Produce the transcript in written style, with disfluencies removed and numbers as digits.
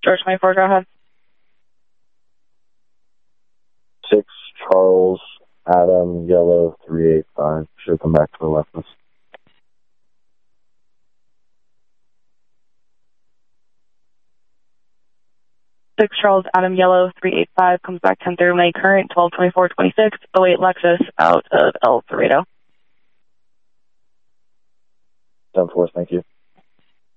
George 24, go ahead. 6 Charles Adam Yellow 385. Should come back to the left. 6 Charles Adam Yellow 385 comes back 10-30 May current 122426 08 Lexus out of El Dorado. 10-4, thank you.